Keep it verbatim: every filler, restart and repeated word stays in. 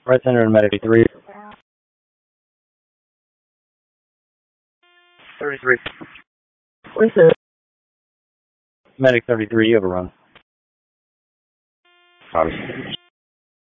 Right Center and Medic three. thirty-three. forty-seven. Medic thirty-three, overrun. Copy.